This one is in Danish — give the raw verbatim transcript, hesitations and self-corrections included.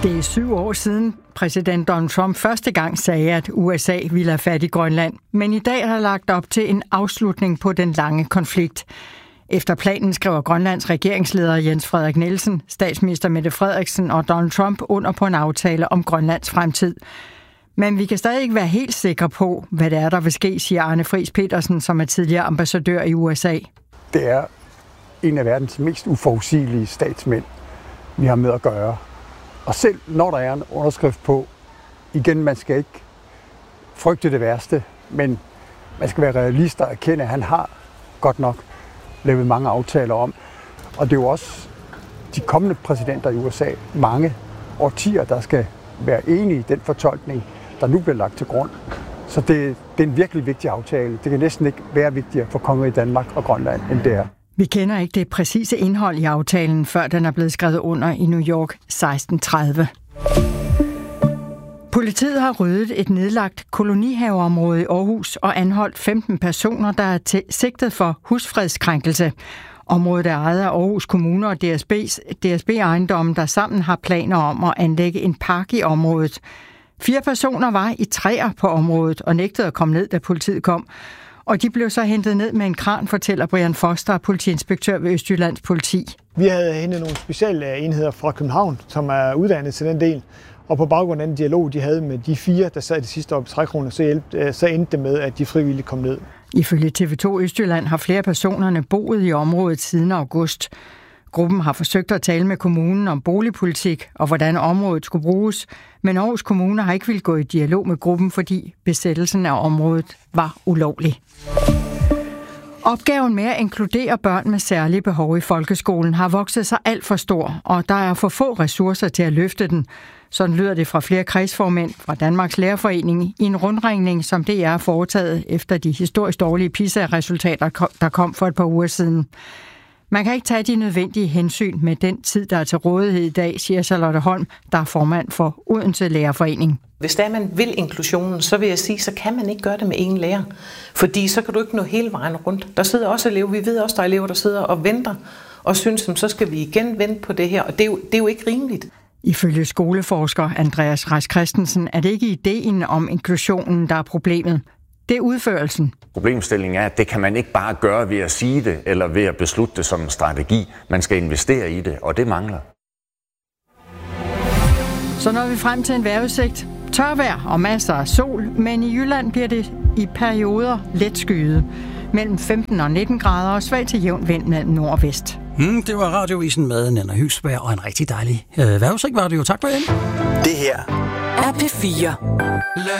Det er syv år siden præsident Donald Trump første gang sagde, at U S A ville have fat i Grønland. Men i dag har lagt op til en afslutning på den lange konflikt. Efter planen skriver Grønlands regeringsleder Jens Frederik Nielsen, statsminister Mette Frederiksen og Donald Trump under på en aftale om Grønlands fremtid. Men vi kan stadig ikke være helt sikre på, hvad det er, der vil ske, siger Arne Friis Petersen, som er tidligere ambassadør i U S A. Det er en af verdens mest uforudsigelige statsmænd, vi har med at gøre. Og selv når der er en underskrift på, igen, man skal ikke frygte det værste, men man skal være realist og erkende, at han har godt nok lavet mange aftaler om. Og det er jo også de kommende præsidenter i U S A, mange årtier, der skal være enige i den fortolkning, der nu bliver lagt til grund. Så det, det er en virkelig vigtig aftale. Det kan næsten ikke være vigtigere for kongeriget Danmark og Grønland, end det er. Vi kender ikke det præcise indhold i aftalen, før den er blevet skrevet under i New York seksten tredive. Politiet har ryddet et nedlagt kolonihaveområde i Aarhus og anholdt femten personer, der er til sigtet for husfredskrænkelse. Området er ejet af Aarhus Kommune og D S B's, D S B-ejendommen, der sammen har planer om at anlægge en park i området. Fire personer var i træer på området og nægtede at komme ned, da politiet kom. Og de blev så hentet ned med en kran, fortæller Brian Foster, politiinspektør ved Østjyllands Politi. Vi havde hentet nogle specielle enheder fra København, som er uddannet til den del. Og på baggrund af den dialog, de havde med de fire, der sad det sidste år på trækroner, så, hjælp, så endte det med, at de frivilligt kom ned. Ifølge T V to Østjylland har flere personerne boet i området siden august. Gruppen har forsøgt at tale med kommunen om boligpolitik og hvordan området skulle bruges, men Aarhus Kommune har ikke ville gå i dialog med gruppen, fordi besættelsen af området var ulovlig. Opgaven med at inkludere børn med særlige behov i folkeskolen har vokset sig alt for stor, og der er for få ressourcer til at løfte den. Sådan lyder det fra flere kredsformænd fra Danmarks Lærerforening i en rundringning, som D R foretaget efter de historisk dårlige PISA-resultater, der kom for et par uger siden. Man kan ikke tage de nødvendige hensyn med den tid, der er til rådighed i dag, siger Charlotte Holm, der er formand for Odense Lærerforening. Hvis der man vil inklusionen, så vil jeg sige, så kan man ikke gøre det med én lærer. Fordi så kan du ikke nå hele vejen rundt. Der sidder også elever, vi ved også, der er elever, der sidder og venter og synes, så skal vi igen vente på det her. Og det er jo, det er jo ikke rimeligt. Ifølge skoleforsker Andreas Reis Christensen er det ikke ideen om inklusionen, der er problemet. Det er udførelsen. Problemstillingen er, at det kan man ikke bare gøre ved at sige det, eller ved at beslutte det som en strategi. Man skal investere i det, og det mangler. Så når vi frem til en vejrudsigt. Tørvejr og masser af sol, men i Jylland bliver det i perioder let skyet. Mellem femten og nitten grader og svag til jævn vind mellem nord og vest. Mm, det var Radiovisen med Nanna Høgsberg og en rigtig dejlig øh, vejrudsigt var det jo. Tak for det. Det her er P fire.